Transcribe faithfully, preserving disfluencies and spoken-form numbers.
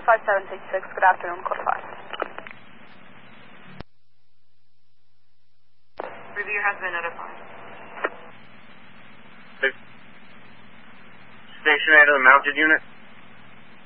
five seven six six. Good afternoon, code five. Review has been notified. Station eight of the mounted unit.